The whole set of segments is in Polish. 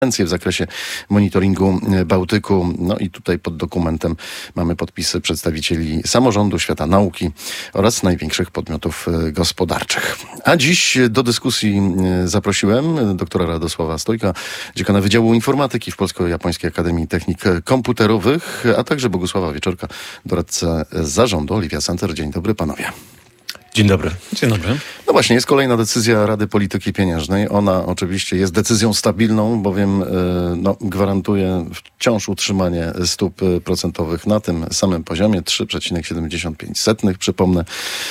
w zakresie monitoringu Bałtyku. No i tutaj pod dokumentem mamy podpisy przedstawicieli samorządu, świata nauki oraz największych podmiotów gospodarczych. A dziś do dyskusji zaprosiłem doktora Radosława Stojka, dziekana Wydziału Informatyki w Polsko-Japońskiej Akademii Technik Komputerowych, a także Bogusława Wieczorka, doradcę zarządu Olivia Center. Dzień dobry panowie. Dzień dobry. Dzień dobry. No właśnie, jest kolejna decyzja Rady Polityki Pieniężnej. Ona oczywiście jest decyzją stabilną, bowiem gwarantuje wciąż utrzymanie stóp procentowych na tym samym poziomie 3,75. Przypomnę.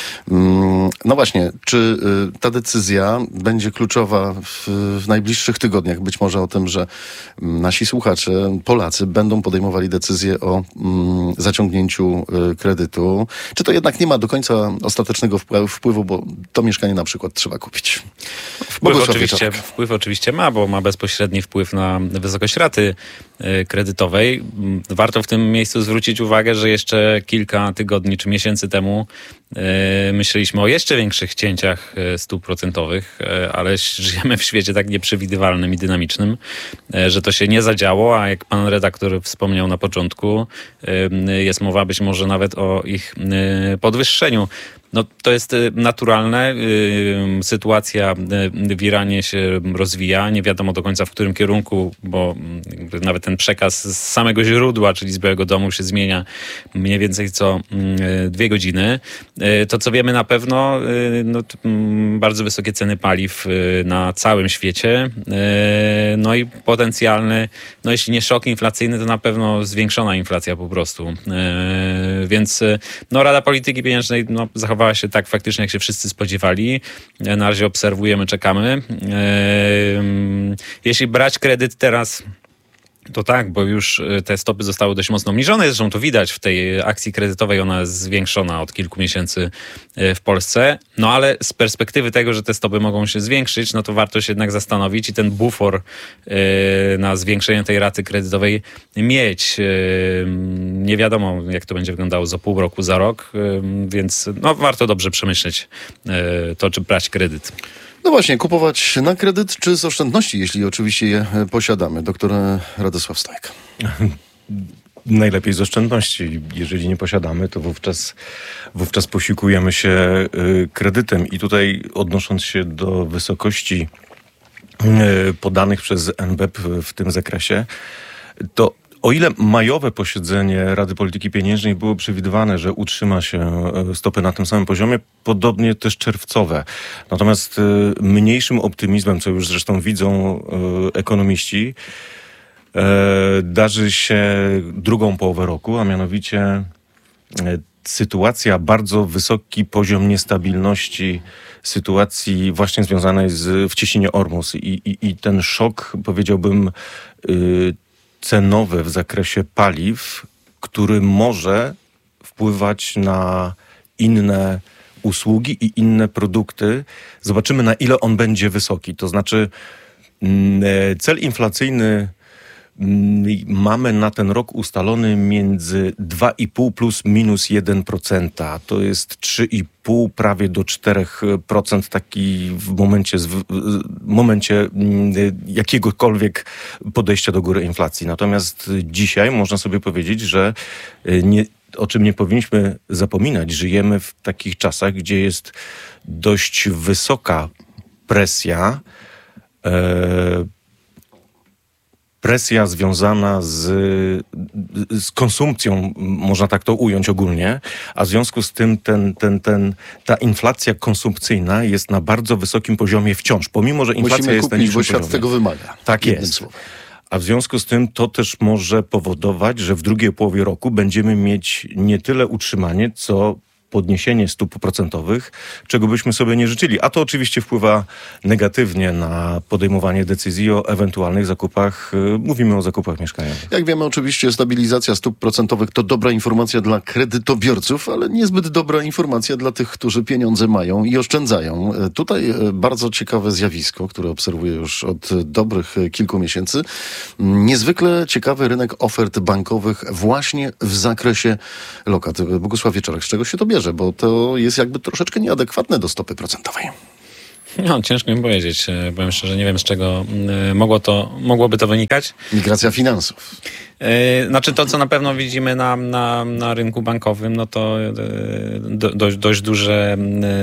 No właśnie, czy ta decyzja będzie kluczowa w najbliższych tygodniach? Być może o tym, że nasi słuchacze, Polacy, będą podejmowali decyzję o zaciągnięciu kredytu. Czy to jednak nie ma do końca ostatecznego wpływu, bo to mieszkanie na przykład trzeba kupić? Wpływ oczywiście ma, bo ma bezpośredni wpływ na wysokość raty kredytowej. Warto w tym miejscu zwrócić uwagę, że jeszcze kilka tygodni czy miesięcy temu myśleliśmy o jeszcze większych cięciach stóp procentowych, ale żyjemy w świecie tak nieprzewidywalnym i dynamicznym, że to się nie zadziało, a jak pan redaktor wspomniał na początku, jest mowa być może nawet o ich podwyższeniu. No, to jest naturalne. Sytuacja w Iranie się rozwija. Nie wiadomo do końca w którym kierunku, bo nawet ten przekaz z samego źródła, czyli z Białego Domu, się zmienia mniej więcej co 2 godziny. To, co wiemy na pewno, bardzo wysokie ceny paliw na całym świecie. No i potencjalny, jeśli nie szok inflacyjny, to na pewno zwiększona inflacja po prostu. Więc Rada Polityki Pieniężnej zachowała się tak faktycznie, jak się wszyscy spodziewali. Na razie obserwujemy, czekamy. Jeśli brać kredyt teraz, to tak, bo już te stopy zostały dość mocno obniżone. Zresztą to widać w tej akcji kredytowej. Ona jest zwiększona od kilku miesięcy w Polsce. No ale z perspektywy tego, że te stopy mogą się zwiększyć, no to warto się jednak zastanowić i ten bufor na zwiększenie tej raty kredytowej mieć. Nie wiadomo, jak to będzie wyglądało za pół roku, za rok, więc warto dobrze przemyśleć to, czy brać kredyt. No właśnie, kupować na kredyt czy z oszczędności, jeśli oczywiście je posiadamy? Doktor Radosław Stojek. Najlepiej z oszczędności. Jeżeli nie posiadamy, to wówczas posiłkujemy się kredytem. I tutaj odnosząc się do wysokości podanych przez NBP w tym zakresie, to o ile majowe posiedzenie Rady Polityki Pieniężnej było przewidywane, że utrzyma się stopy na tym samym poziomie, podobnie też czerwcowe. Natomiast mniejszym optymizmem, co już zresztą widzą ekonomiści, darzy się drugą połowę roku, a mianowicie sytuacja, bardzo wysoki poziom niestabilności sytuacji właśnie związanej w cieśninie Ormus. I ten szok, powiedziałbym, cenowy w zakresie paliw, który może wpływać na inne usługi i inne produkty. Zobaczymy, na ile on będzie wysoki. To znaczy cel inflacyjny mamy na ten rok ustalony między 2,5 plus minus 1%. To jest 3,5 prawie do 4% taki w momencie jakiegokolwiek podejścia do góry inflacji. Natomiast dzisiaj można sobie powiedzieć, że o czym nie powinniśmy zapominać, żyjemy w takich czasach, gdzie jest dość wysoka presja związana z konsumpcją, można tak to ująć ogólnie, a w związku z tym ta inflacja konsumpcyjna jest na bardzo wysokim poziomie wciąż, pomimo że inflacja musimy jest na kupić, niższym bo świat poziomie. tego wymaga. Tak jest. A w związku z tym to też może powodować, że w drugiej połowie roku będziemy mieć nie tyle utrzymanie, co podniesienie stóp procentowych, czego byśmy sobie nie życzyli. A to oczywiście wpływa negatywnie na podejmowanie decyzji o ewentualnych zakupach. Mówimy o zakupach mieszkaniowych. Jak wiemy, oczywiście stabilizacja stóp procentowych to dobra informacja dla kredytobiorców, ale niezbyt dobra informacja dla tych, którzy pieniądze mają i oszczędzają. Tutaj bardzo ciekawe zjawisko, które obserwuję już od dobrych kilku miesięcy. Niezwykle ciekawy rynek ofert bankowych właśnie w zakresie lokat. Bogusław Wieczorek, z czego się to bierze? Bo to jest jakby troszeczkę nieadekwatne do stopy procentowej. No, ciężko mi powiedzieć. Powiem szczerze, nie wiem, z czego mogłoby to wynikać. Migracja finansów. Znaczy to, co na pewno widzimy na rynku bankowym, no to dość duże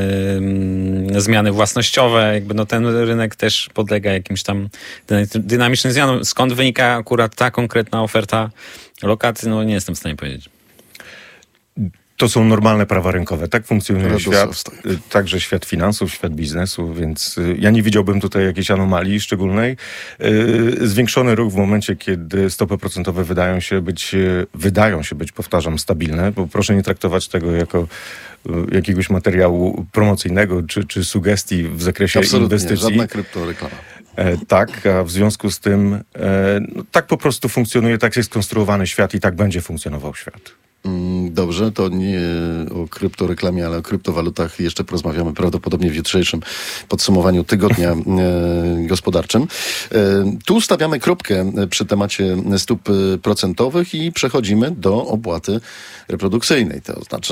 zmiany własnościowe. Jakby no ten rynek też podlega jakimś tam dynamicznym zmianom. Skąd wynika akurat ta konkretna oferta lokaty? No nie jestem w stanie powiedzieć. To są normalne prawa rynkowe. Tak funkcjonuje świat, także świat finansów, świat biznesu, więc ja nie widziałbym tutaj jakiejś anomalii szczególnej. Zwiększony ruch w momencie, kiedy stopy procentowe wydają się być, powtarzam, stabilne, bo proszę nie traktować tego jako jakiegoś materiału promocyjnego czy sugestii w zakresie inwestycji. Żadna kryptoreklama. Tak, a w związku z tym tak po prostu funkcjonuje, tak jest skonstruowany świat i tak będzie funkcjonował świat. Dobrze, to nie o kryptoreklamie, ale o kryptowalutach jeszcze porozmawiamy prawdopodobnie w jutrzejszym podsumowaniu tygodnia gospodarczym. Tu stawiamy kropkę przy temacie stóp procentowych i przechodzimy do opłaty reprodukcyjnej, to znaczy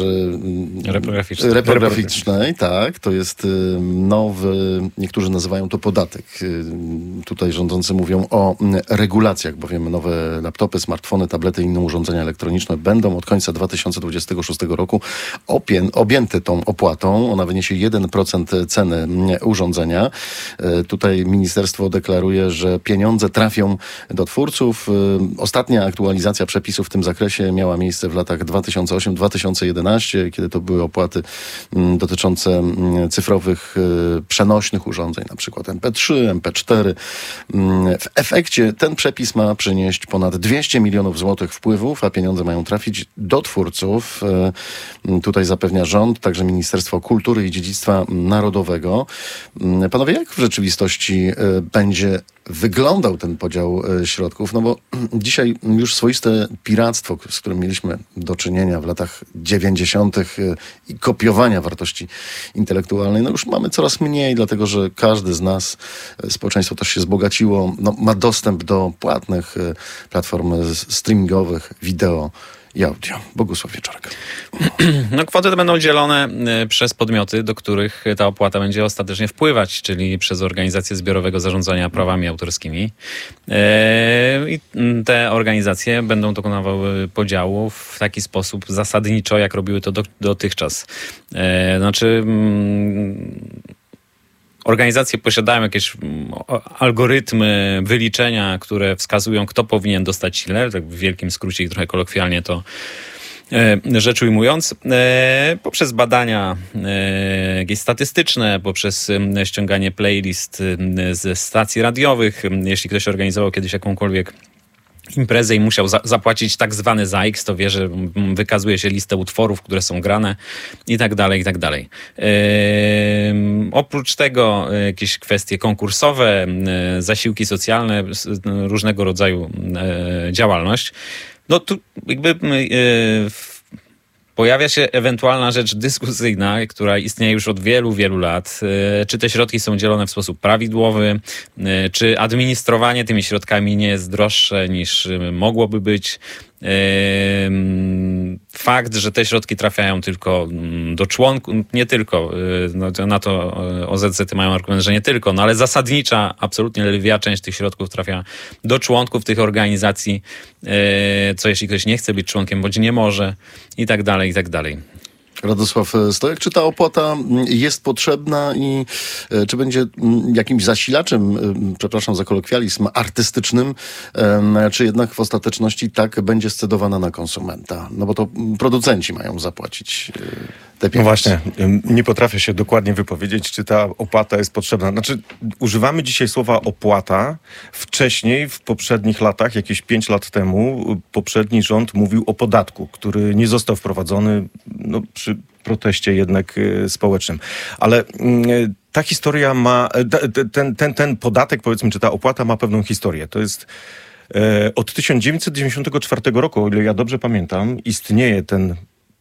reprograficznej, tak, to jest nowy, niektórzy nazywają to podatek. Tutaj rządzący mówią o regulacjach, bowiem nowe laptopy, smartfony, tablety i inne urządzenia elektroniczne będą od końca 2026 roku objęte tą opłatą. Ona wyniesie 1% ceny urządzenia. Tutaj ministerstwo deklaruje, że pieniądze trafią do twórców. Ostatnia aktualizacja przepisów w tym zakresie miała miejsce w latach 2008-2011, kiedy to były opłaty dotyczące cyfrowych, przenośnych urządzeń, na przykład MP3, MP4. W efekcie ten przepis ma przynieść ponad 200 milionów złotych wpływów, a pieniądze mają trafić do twórców. Tutaj zapewnia rząd, także Ministerstwo Kultury i Dziedzictwa Narodowego. Panowie, jak w rzeczywistości będzie wyglądał ten podział środków? No bo dzisiaj już swoiste piractwo, z którym mieliśmy do czynienia w latach 90. i kopiowania wartości intelektualnej, no już mamy coraz mniej, dlatego że każdy z nas, społeczeństwo też się wzbogaciło, no, ma dostęp do płatnych platform streamingowych, wideo i audio. Bogusław Wieczorek. No, kwoty te będą dzielone przez podmioty, do których ta opłata będzie ostatecznie wpływać, czyli przez organizacje zbiorowego zarządzania prawami autorskimi. I te organizacje będą dokonywały podziału w taki sposób zasadniczo, jak robiły to dotychczas. Znaczy... Organizacje posiadają jakieś algorytmy wyliczenia, które wskazują, kto powinien dostać ile, tak w wielkim skrócie i trochę kolokwialnie to rzecz ujmując, poprzez badania jakieś statystyczne, poprzez ściąganie playlist ze stacji radiowych. Jeśli ktoś organizował kiedyś jakąkolwiek imprezę i musiał zapłacić tak zwany ZAIKS, to wie, że wykazuje się listę utworów, które są grane i tak dalej, i tak dalej. Oprócz tego jakieś kwestie konkursowe, zasiłki socjalne, różnego rodzaju działalność. No tu jakby pojawia się ewentualna rzecz dyskusyjna, która istnieje już od wielu, wielu lat. Czy te środki są dzielone w sposób prawidłowy, czy administrowanie tymi środkami nie jest droższe niż mogłoby być. Fakt, że te środki trafiają tylko do członków, nie tylko, no, na to OZZ-y mają argument, że nie tylko, no ale zasadnicza, absolutnie lwia część tych środków trafia do członków tych organizacji, co jeśli ktoś nie chce być członkiem, bądź nie może i tak dalej, i tak dalej. Radosław Stojak, czy ta opłata jest potrzebna i czy będzie jakimś zasilaczem, przepraszam za kolokwializm, artystycznym, czy jednak w ostateczności tak będzie scedowana na konsumenta? No bo to producenci mają zapłacić te pieniądze. No właśnie, nie potrafię się dokładnie wypowiedzieć, czy ta opłata jest potrzebna. Znaczy, używamy dzisiaj słowa opłata. Wcześniej, w poprzednich latach, jakieś 5 lat temu, poprzedni rząd mówił o podatku, który nie został wprowadzony przy proteście jednak społecznym. Ale ta historia ma, ten podatek, powiedzmy, czy ta opłata ma pewną historię. To jest od 1994 roku, o ile ja dobrze pamiętam, istnieje ten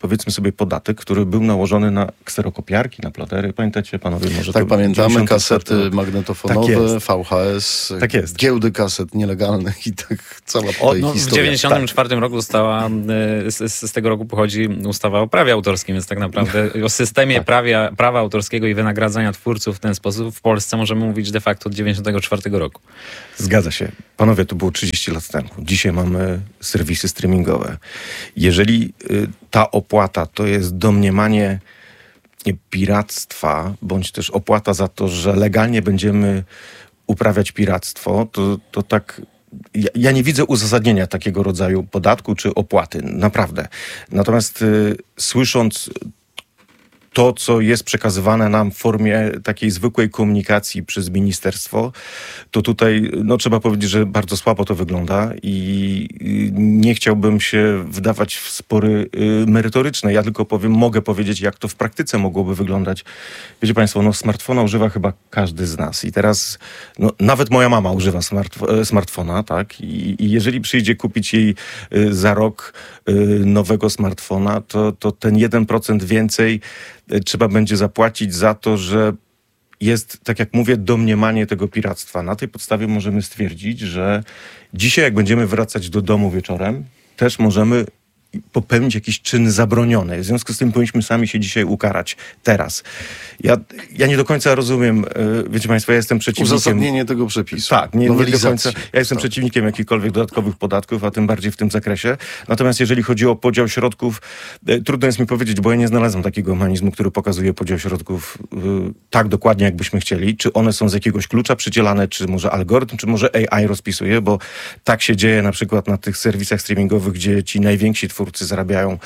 powiedzmy sobie, podatek, który był nałożony na kserokopiarki, na plotery. Pamiętacie, panowie? Może tak, to pamiętamy, kasety magnetofonowe, tak VHS, tak jest. Giełdy kaset nielegalnych i tak cała tutaj historia. W 1994 roku została, z tego roku pochodzi ustawa o prawie autorskim, więc tak naprawdę o systemie prawa autorskiego i wynagradzania twórców w ten sposób w Polsce możemy mówić de facto od 1994 roku. Zgadza się. Panowie, to było 30 lat temu. Dzisiaj mamy serwisy streamingowe. Jeżeli ta opłata to jest domniemanie piractwa, bądź też opłata za to, że legalnie będziemy uprawiać piractwo, to tak... Ja nie widzę uzasadnienia takiego rodzaju podatku czy opłaty. Naprawdę. Natomiast słysząc to, co jest przekazywane nam w formie takiej zwykłej komunikacji przez ministerstwo, to tutaj trzeba powiedzieć, że bardzo słabo to wygląda i nie chciałbym się wdawać w spory merytoryczne. Ja tylko mogę powiedzieć, jak to w praktyce mogłoby wyglądać. Wiecie państwo, smartfona używa chyba każdy z nas i teraz nawet moja mama używa smartfona, tak? I jeżeli przyjdzie kupić jej za rok nowego smartfona, to ten 1% więcej trzeba będzie zapłacić za to, że jest, tak jak mówię, domniemanie tego piractwa. Na tej podstawie możemy stwierdzić, że dzisiaj, jak będziemy wracać do domu wieczorem, też możemy popełnić jakiś czyn zabroniony. W związku z tym powinniśmy sami się dzisiaj ukarać. Teraz. Ja nie do końca rozumiem, wiecie państwo, ja jestem przeciwnikiem... Uzasadnienie tego przepisu. Tak, nie do końca. Ja jestem przeciwnikiem jakichkolwiek dodatkowych podatków, a tym bardziej w tym zakresie. Natomiast jeżeli chodzi o podział środków, trudno jest mi powiedzieć, bo ja nie znalazłem takiego mechanizmu, który pokazuje podział środków tak dokładnie, jakbyśmy chcieli. Czy one są z jakiegoś klucza przydzielane, czy może algorytm, czy może AI rozpisuje, bo tak się dzieje na przykład na tych serwisach streamingowych, gdzie ci najwięksi twórcy zarabiają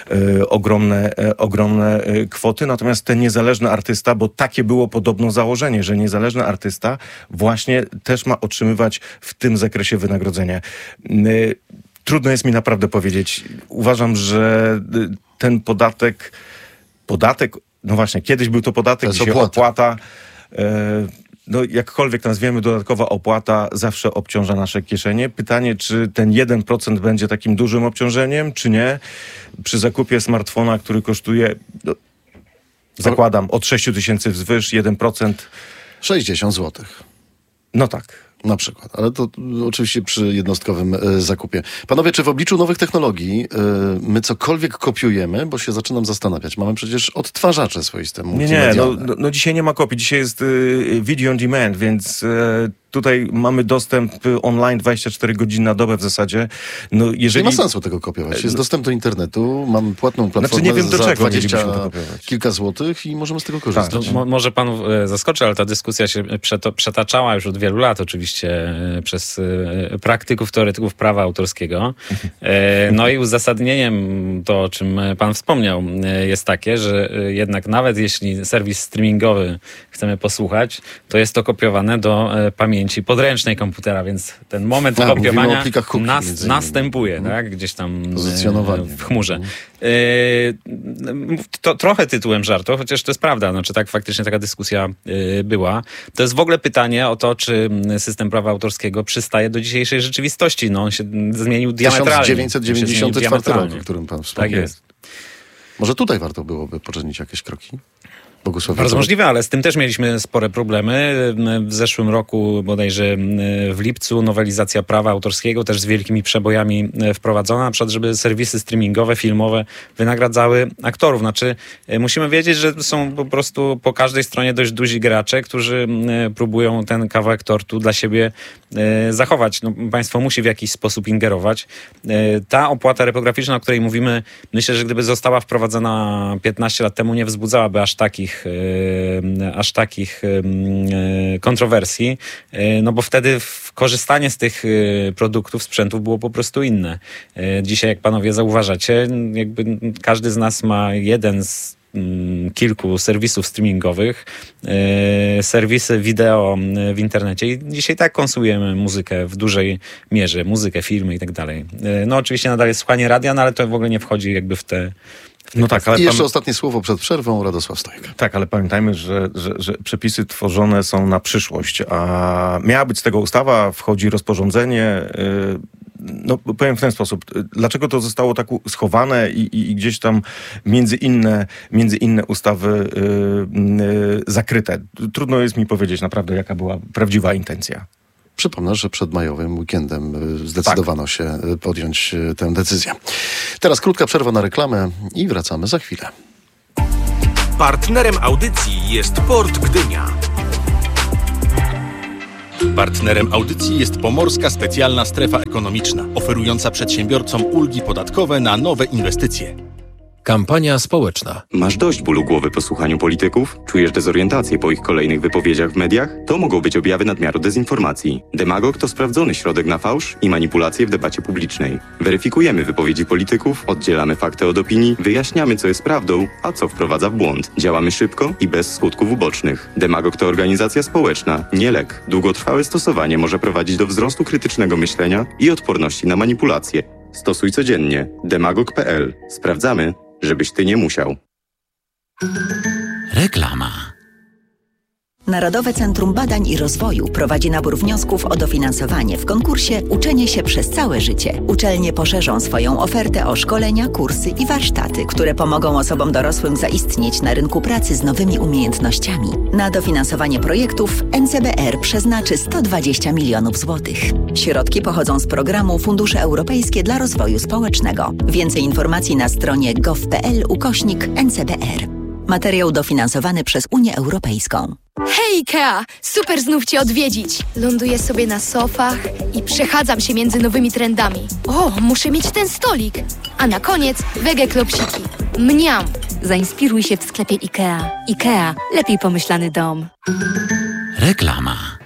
ogromne kwoty, natomiast ten niezależny artysta, bo takie było podobno założenie, że niezależny artysta właśnie też ma otrzymywać w tym zakresie wynagrodzenie. Trudno jest mi naprawdę powiedzieć. Uważam, że ten podatek, no właśnie, kiedyś był to podatek, dzisiaj opłata. Jakkolwiek nazwiemy, dodatkowa opłata zawsze obciąża nasze kieszenie. Pytanie, czy ten 1% będzie takim dużym obciążeniem, czy nie? Przy zakupie smartfona, który kosztuje, zakładam, od 6 000 wzwyż, 1%. 60 zł. No tak. Na przykład, ale to oczywiście przy jednostkowym zakupie. Panowie, czy w obliczu nowych technologii my cokolwiek kopiujemy? Bo się zaczynam zastanawiać. Mamy przecież odtwarzacze swoiste multimedialne. Nie, dzisiaj nie ma kopii. Dzisiaj jest video on demand, więc tutaj mamy dostęp online 24 godziny na dobę w zasadzie. Nie ma sensu tego kopiować. Jest dostęp do internetu, mamy płatną platformę nie wiem, do za czego 20 kilka złotych i możemy z tego korzystać. Tak, może panów zaskoczy, ale ta dyskusja się przetaczała już od wielu lat oczywiście przez praktyków, teoretyków prawa autorskiego. I uzasadnieniem to, o czym pan wspomniał, jest takie, że jednak nawet jeśli serwis streamingowy chcemy posłuchać, to jest to kopiowane do pamięci podręcznej komputera, więc ten moment kopiowania następuje, tak? Gdzieś tam w chmurze. To trochę tytułem żartu, chociaż to jest prawda, czy tak faktycznie taka dyskusja była. To jest w ogóle pytanie o to, czy system prawa autorskiego przystaje do dzisiejszej rzeczywistości. On się zmienił diametralnie. 1994 rok, o którym pan wspomniał. Tak jest. Może tutaj warto byłoby poczynić jakieś kroki? Bardzo możliwe, ale z tym też mieliśmy spore problemy. W zeszłym roku, bodajże w lipcu, nowelizacja prawa autorskiego też z wielkimi przebojami wprowadzona, na przykład, żeby serwisy streamingowe, filmowe wynagradzały aktorów. Musimy wiedzieć, że są po prostu po każdej stronie dość duzi gracze, którzy próbują ten kawałek tortu dla siebie zachować. Państwo musi w jakiś sposób ingerować. Ta opłata reprograficzna, o której mówimy, myślę, że gdyby została wprowadzona 15 lat temu, nie wzbudzałaby aż takich kontrowersji, bo wtedy korzystanie z tych produktów, sprzętów było po prostu inne. Dzisiaj, jak panowie zauważacie, jakby każdy z nas ma jeden z kilku serwisów streamingowych, serwisy wideo w internecie i dzisiaj tak konsumujemy muzykę w dużej mierze, muzykę, filmy i tak dalej. Oczywiście nadal jest słuchanie radia, ale to w ogóle nie wchodzi jakby w te... I jeszcze ostatnie słowo przed przerwą, Radosław Stojka. Tak, ale pamiętajmy, że przepisy tworzone są na przyszłość, a miała być z tego ustawa, wchodzi rozporządzenie. no powiem w ten sposób, dlaczego to zostało tak schowane i gdzieś tam między inne ustawy zakryte. Trudno jest mi powiedzieć naprawdę, jaka była prawdziwa intencja. Przypomnę, że przed majowym weekendem zdecydowano się podjąć tę decyzję. Teraz krótka przerwa na reklamę i wracamy za chwilę. Partnerem audycji jest Port Gdynia. Partnerem audycji jest Pomorska Specjalna Strefa Ekonomiczna, oferująca przedsiębiorcom ulgi podatkowe na nowe inwestycje. Kampania społeczna. Masz dość bólu głowy po słuchaniu polityków? Czujesz dezorientację po ich kolejnych wypowiedziach w mediach? To mogą być objawy nadmiaru dezinformacji. Demagog to sprawdzony środek na fałsz i manipulacje w debacie publicznej. Weryfikujemy wypowiedzi polityków, oddzielamy fakty od opinii, wyjaśniamy, co jest prawdą, a co wprowadza w błąd. Działamy szybko i bez skutków ubocznych. Demagog to organizacja społeczna, nie lek. Długotrwałe stosowanie może prowadzić do wzrostu krytycznego myślenia i odporności na manipulacje. Stosuj codziennie. Demagog.pl. Sprawdzamy, żebyś ty nie musiał. Reklama. Narodowe Centrum Badań i Rozwoju prowadzi nabór wniosków o dofinansowanie w konkursie Uczenie się przez całe życie. Uczelnie poszerzą swoją ofertę o szkolenia, kursy i warsztaty, które pomogą osobom dorosłym zaistnieć na rynku pracy z nowymi umiejętnościami. Na dofinansowanie projektów NCBR przeznaczy 120 milionów złotych. Środki pochodzą z programu Fundusze Europejskie dla Rozwoju Społecznego. Więcej informacji na stronie gov.pl/NCBR. Materiał dofinansowany przez Unię Europejską. Hej Ikea! Super znów Cię odwiedzić! Ląduję sobie na sofach i przechadzam się między nowymi trendami. O, muszę mieć ten stolik! A na koniec wege klopsiki. Mniam! Zainspiruj się w sklepie IKEA. IKEA. Lepiej pomyślany dom. Reklama.